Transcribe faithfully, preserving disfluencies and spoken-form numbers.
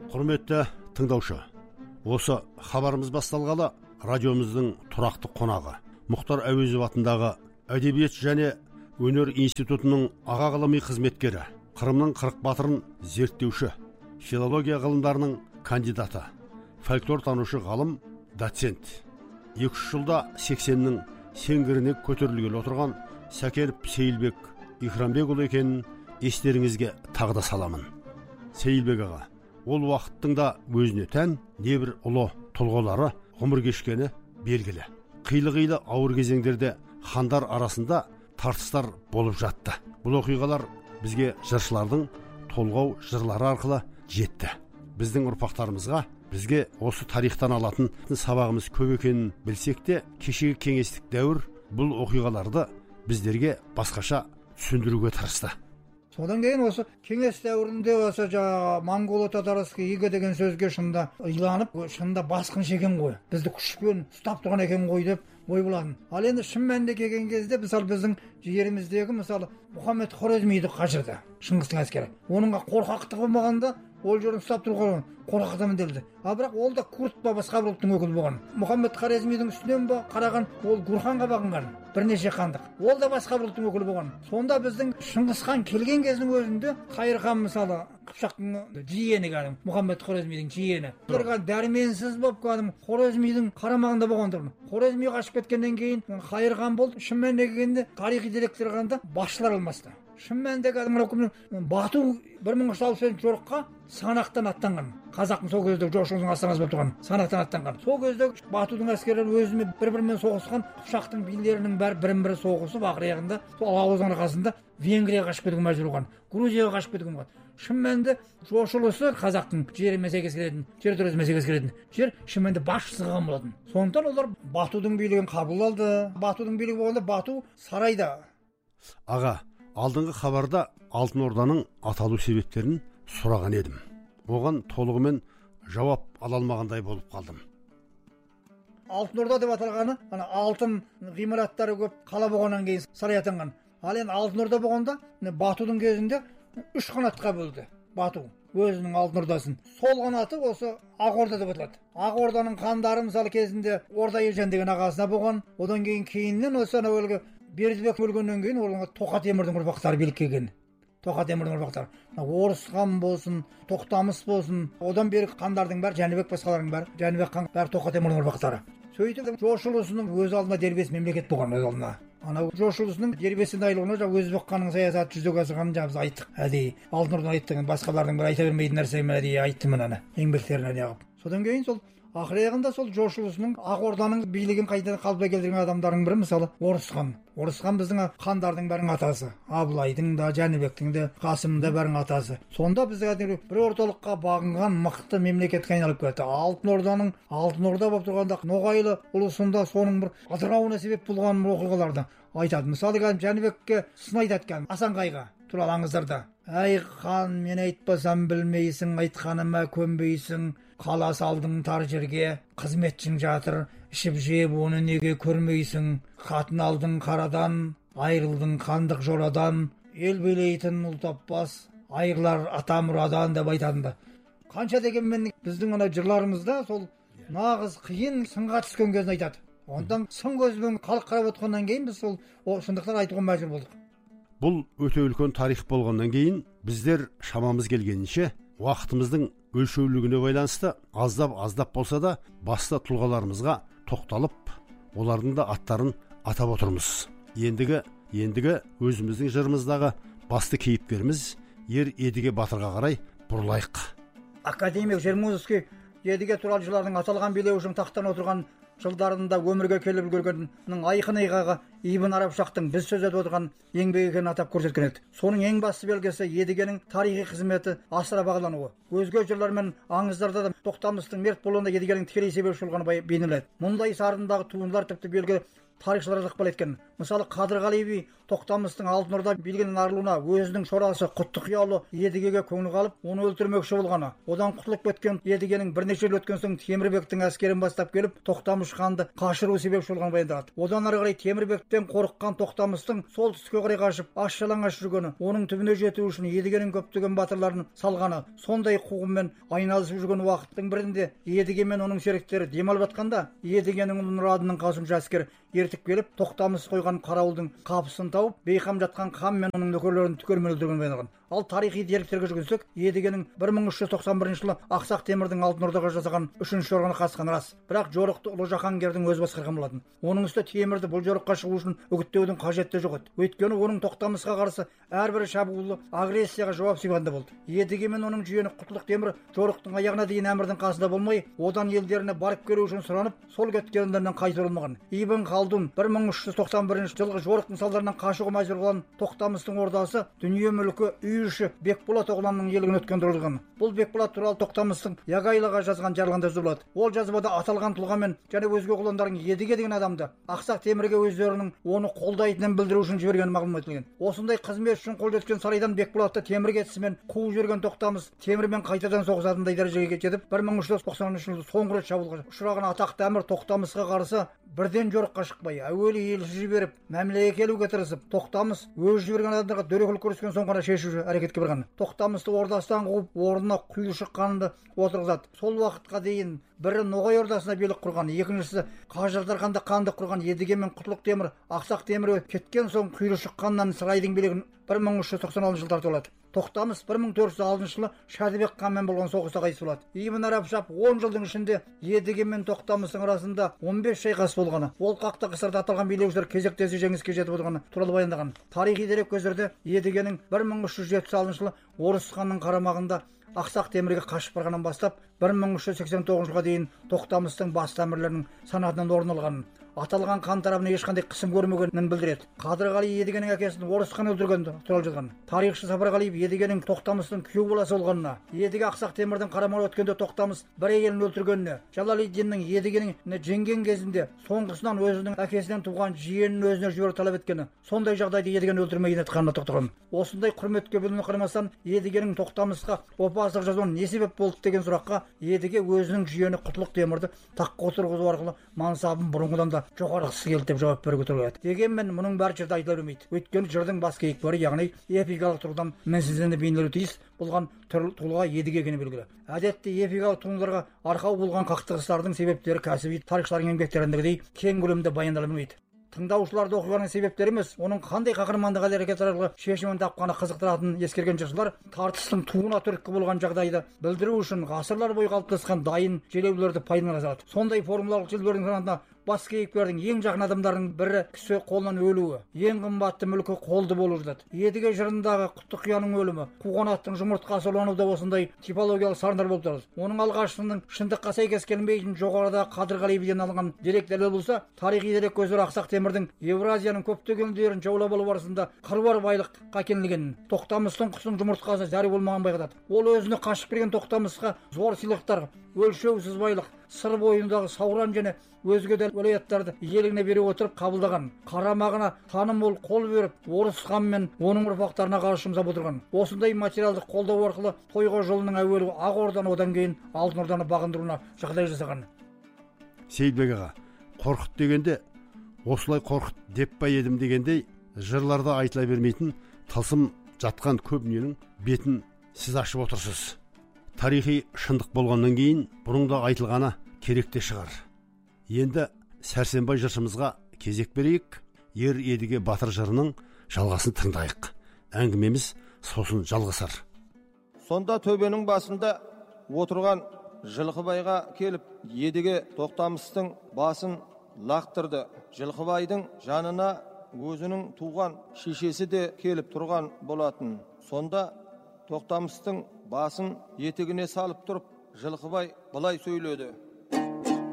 Құрметті тыңдаушы, осы хабарымыз басталғалы радиомыздың тұрақты қонағы Мұхтар Әуезов атындағы әдебиет және өнер институтының аға ғылыми қызметкері, Қырымның қырық батырын зерттеуші, филология ғылымдарының кандидаты, фольклор танушы ғалым, доцент. екі үш жылда сексеннің сеңгіріне көтерілгелі отырған Сәкенов Сейілбек Икрамбекұлы екенін естеріңізге тағы да саламын. Сейілбек аға, ол уақыттың да өзіне тән небір ұлы тұлғалары ғұмыр кешкені белгілі. Қилы-қилы ауыр кезеңдерде хандар арасында тартыстар болып жатты. Бұл оқиғалар бізге жыршылардың толғау жырлары арқылы жетті. Біздің ұрпақтарымызға, бізге осы тарихтан алатын сабағымыз көп екенін білсек те, кешегі кеңестік дәуір бұл оқиғаларды біздерге басқаша түсіндіруге тырысты. Содан кейін осы кеңес дәуірінде осы жаңағы монголо татарский игі деген сөзге шында иланып, шында басқын шеген ғой. Бізді күшпен ұстап тұрған екен ғой деп ой болатын. Ал енді шын мәнінде келген кезде мысалы біздің жеріміздегі мысалы Мұхаммед Хорезмиді қашырды Шыңғыстың әскері. Оныңға қорқақтығы болмағанда ол жерін ұстап тұруға қорқақтамын делді. А бірақ ол да курт па басқа бір ұлттың өкілі болған. Мұхаммед Хорезмидің үстінен ба қараған ол Гурханға бағынған бірнеше хандық. Ол да басқа бір ұлттың өкілі болған. Сонда біздің Шыңғыс хан келген кездің өзінде Қайыр хан мысалы Қыпшақтың жиені кәдім Мұхаммед Хорезмидің жиені. Оларға дәрменсіз болып кәдім Хорезмидің қарамағында болғандар. Хорезми қашып кеткеннен кейін Қайыр хан болды. Шын мәнінде келгенде тарихи деректер қанда басшылар алмасты. Шын мәнінде кәдімгі Бату бір мың үш жүз алпыс төртінші жорыққа Санақтан аттанған. Қазақтың сол кезде жошылығының астанасы болып тұрған Санақтан аттанған. Сол кезде Батудың әскерлері өзімен бір-бірімен соғысқан, Қыпшақтың билерінің бәрі бірін-бірі соғысып, ақыр аяғында сол алауыздың арқасында Венгрияға қашып кетуге мәжбүр болған, Грузияға қашып кетуге болған. Шын мәнінде жошылысы қазақтың жеріне сәйкес келетін, территориясына сәйкес келетін жер шын мәнінде басшысы қалған болатын. Сондықтан олар Батудың билігін қабыл алды. Батудың билігі болғанда Бату сарайда. Аға, алдыңғы хабарда Алтын Орданың аталу себептерін сұраған едім. Оған толығымен жауап ала алмағандай болып қалдым. Алтын Орда деп аталғаны, ана алтын ғимараттары көп қала болғаннан кейін сарай атанған. Ал енді Алтын Орда болғанда Батудың кезінде үш қанатқа бөлді. Бату өзінің Алтын Ордасын. Сол қанаты осы Ақ Орда деп аталады. Ақ Орданың хандары мысалы кезінде Орда Ержан деген ағасына болған. Одан кейін кейіннен осы ана өлгі Бердібек өлгеннен кейін оларға Тоқа Темірдің ұрпақтары билікке келген. Тоқа Темірдің ұрпақтары. Орыс хан болсын, Тоқтамыс болсын, одан бері хандардың бәрі, Жәнібек басқалардың бәрі, Жәнібек хан бәрі Тоқа Темірдің ұрпақтары. Сөйтіп жошылысының өз алдына дербес мемлекет болған өз алдына. Анау жошылысының дербестен айырылуына жаңа Өзбек ханның саясаты жүзеге асырғанын жаңа біз айттық. Әдейі Алтын Орданың айтты, басқалардың бәрі айта бермейтін нәрсе мен әдейі айттым мынаны еңбектеріне неғып. Содан кейін сол ақыр аяғында сол жошылысының Ақ Орданың билігін қайта қалпына келтірген адамдардың бірі мысалы Орыс хан. Орыс хан біздің хандардың бәрінің атасы. Абылайдың да, Жәнібектің де, Қасымның да бәрінің атасы. Сонда бізде бір орталыққа бағынған мықты мемлекетке айналып кетті. Алтын Орданың Алтын Орда болып тұрғанда ноғайлы ұлысында соның бір ыдырауына себеп болған оқиғаларды айтады. Мысалы Жәнібекке сын айтады Асан қайға туралы аңыздарда. Әй хан, мен айтпасам білмейсің, айтқаныма көнбейсің, қала салдың тар жерге, қызметшің жатыр, ішіп жеп оны неге көрмейсің, қатын алдың қарадан, айырылдың қандық жорадан, ел билейтін ұл таппас, айырылар ата мұрадан деп айтадында. Қанша дегенмен біздің ана жырларымызда сол нағыз қиын сынға түскен кезін айтады. Ондан сын көзбен халық қарап отқаннан кейін біз сол шындықтар айтуға мәжбүр болдық. Бұл өте үлкен тарих болғаннан кейін біздер шамамыз келгенінше уақытымыздың өлшеулігіне байланысты аздап-аздап болса да басты тұлғаларымызға тоқталып, олардың да аттарын атап отырмыз. Ендігі, ендігі өзіміздің жырымыздағы басты кейіпкеріміз Ер Едіге Батырға қарай бұрылайық. Академик Жермузовский Едіге туралшылардың аталған билеушінің тақтан отырған жылдарында өмірге келіп үлгергеннің айқын айғағы Ибн Арабшахтың біз сөз етіп отырған еңбегі екенін атап көрсеткен еді. Соның ең басты белгісі Едігенің тарихи қызметі асыра бағалануы. Өзге жырлар мен аңыздарда да Тоқтамыстың мерт болуында Едігенің тікелей себепші болғаны бейнеленеді. Мұндай сарындағы туындылар тіпті белгі тарихшылар ықпал еткен. Мысалы Қадырғали би Тоқтамыстың Алтын Орда билігінен арылуына өзінің шорасы Құттықиялы Едігеге көңіл қалып, оны өлтірмекші болғаны. Одан құтылып кеткен Едігенің бірнеше жыл өткен соң Темірбектің әскерін бастап келіп, Тоқтамыс ханды қашыру себепші болған баяндалады. Одан ары қарай Темірбектен қорыққан Тоқтамыстың солтүстікке қарай қашып, аш-жалаңаш жүргені, оның түбіне жету үшін Едігенің көптеген батырларын салғаны, сондай қуғынмен айналысып жүрген уақыттың бірінде Едіге мен оның серіктері демалып жатқанда, Едігенің ұлы Нұрадының қасымша әскер ертіп келіп, Тоқтамыс қойған қарауылдың қапысын тауып, бейқам жатқан хан мен оның нөкерлерін түгелімен өлтірген баяндалған. Ал тарихи деректерге жүгінсек, Едігенің бір мың үш жүз тоқсан бірінші жылы Ақсақ Темірдің Алтын Ордаға жасаған үшінші жорығына қатысқаны рас. Бірақ жорықты ұлы жаһангердің өзі басқарған болатын. Оның үсті Темірді бұл жорыққа шығу үшін үгіттеудің қажеті жоқ еді. Өйткені оның Тоқтамысқа қарсы әрбір шабуылы агрессияға жауап сипатында болды. Едіге мен оның жиені Құтлық Темір жорықтың аяғына дейін әмірдің қасында болмай, одан елдеріне барып келу үшін сұранып, сол кеткендерінен қайтарылмаған. Ибн Халдун бір мың үш жүз тоқсан бірінші жылғы жорықтың салдарынан қашуға мәжбүр болған Тоқтамыстың ордасы дүние мүлкі үй іші Бекболат оғланның иелігіне өткен тұрылған. Бұл Бекболат туралы Тоқтамыстың Ягайлаға жазған жарлығында жазылады. Ол жазбада аталған тұлғамен және өзге оғландардың Едіге деген адамды Ақсақ Темірге өздерінің оны қолдайтынын білдіру үшін жібергені мағлұм етілген. Осындай қызмет үшін қол жеткен сарайдан Бекболатты Темір кетісімен қуып жіберген Тоқтамыс Темірмен қайтадан соғысатындай дәрежеге жетіп, бір мың үш жүз тоқсан үшінші жылы соңғы рет шабуылға ұшыраған атақты әмір Тоқтамысқа қарсы бірден жорыққа шықпай, әуелі елші жіберіп, мәмілеге келуге тырысып, Тоқтамыс өз жіберген адамдарға дөрекілік көрсеткен соң ғана шешуші әрекетке барған. Тоқтамысты ордасынан қуып, орнына құйыршық ханды отырғызады. Сол уақытқа дейін бірі Ноғай ордасына билік құрған, екіншісі Қажы ханды хандық құрған Едіге мен Құтлық Темір Ақсақ Темір кеткен соң құйыршық ханнан сарайдың билігін бір мың үш жүз тоқсан алтыншы жылы тартып алады. Тоқтамыс бір мың төрт жүз алтыншы жылы Шәдібек ханмен болған соғыста қайтыс болады. Ибн Арабшап он жылдың ішінде Едіге мен Тоқтамыстың арасында он бес шайқас болғаны, ол қақтығыстарда аталған билеушілер кезектесе жеңіске жетіп отырғаны туралы баяндаған. Тарихи дерек көздерде Едігенің бір мың үш жүз жетпіс алтыншы жылы Орыс ханның қарамағында Ақсақ Темірге қашып барғаннан бастап бір мың үш жүз сексен тоғызыншы жылға дейін Тоқтамыстың басты әмірлерінің санатынан орын алғанын, аталған хан тарапынан ешқандай қысым көрмегенін білдіреді. Қадырғали Едігенің әкесін орыс хан өлтіргенді туралы жазған. Тарихшы Сапарғалиев Едігенің Тоқтамыстың күйеу баласы болғанына, Едіге Ақсақ Темірдің қарамағына өткенде Тоқтамыс бір әйелін өлтіргеніне, Жалалиддиннің Едігенің жеңген кезінде соңғысынан өзінің әкесінен туған жиенін өзіне жіберу талап еткені, сондай жағдайда Едігені өлтірмеген айтқанына тоқталған. Осындай құрметке бөлене қарамастан Едігенің Тоқтамысқа опасыздық жазуына не себеп болды деген сұраққа Едіге өзінің жиені Құтлық Темірді таққа отырғызу арқылы мансабын бұрынғыдан да жоғарғысы келді деп жауап беруге тұрады. Дегенмен мұның бәрі жырда айтыла бермейді. Өйткені жырдың бас кейіпкері, яғни эпикалық тұрғыдан мінсізденіп бейнеленуі тиіс болған тұлға Едіге екені белгілі. Әдетте эпикалық туындыларға арқау болған қақтығыстардың себептері кәсіби тарихшылардың еңбектеріндегідей кең көлемде баяндала бермейді. Тыңдаушыларды оқиғаның себептері емес, оның қандай қаһармандық әрекет арқылы шешімін тапқаны қызықтыратынын ескерген жыршылар тартыстың туына түрткі болған жағдайды білдіру үшін ғасырлар бойы қалыптасқан дайын желеулерді пайдаланады. Сондай формулалық желеулердің санатына бас кейіпкердің ең жақын адамдарының бірі кісі қолынан өлуі, ең қымбатты мүлкі қолды болу жатады. Едіге жырындағы Құттықияның өлімі, қуған аттың жұмыртқасы ұрлануы да осындай типологиялық сарындар болып тұрады. Оның алғашқысының шындыққа сәйкес келмейтін жоғарыда Қадырғали биден алынған дерек дәлел болса, тарихи дерек көздері Ақсақ Темірдің Евразияның көптеген елдерін жаулап алу барысында қыруар байлыққа кенелгенін, Тоқтамыстың құсының жұмыртқасы зәру болмаған байқатады. Ол өзіне қашып келген Тоқтамысқа зор сыйлықтар, өлшеусіз байлық, сыр бойындағы Сауран және өзге де уәлаяттарды иелігіне бере отырып қабылдаған, қарамағына таным мол қол беріп, орыс хан мен оның ұрпақтарына қарсы жұмсап отырған. Осындай материалдық қолдау арқылы тойға жолының әуелі Ақ Орданы, одан кейін Алтын Орданы бағындыруына жағдай жасаған. Сейітбек аға, қорқыт дегенде осылай қорқыт деп па едім дегендей жырларда айтыла бермейтін тылсым жатқан көп дүниенің бетін сіз ашып отырсыз. Тарихи шындық болғаннан кейін бұның да айтылғаны керек те шығар. Енді Сәрсенбай жыршымызға кезек берейік. Ер Едіге батыр жырының жалғасын тыңдайық. Әңгімеміз сосын жалғасар. Сонда төбенің басында отырған Жылқыбайға келіп, Едіге Тоқтамыстың басын лақтырды. Жылқыбайдың жанына өзінің туған шешесі де келіп тұрған болатын. Сонда Тоқтамыстың басын етігіне салып тұрып, Жылқыбай былай сөйледі: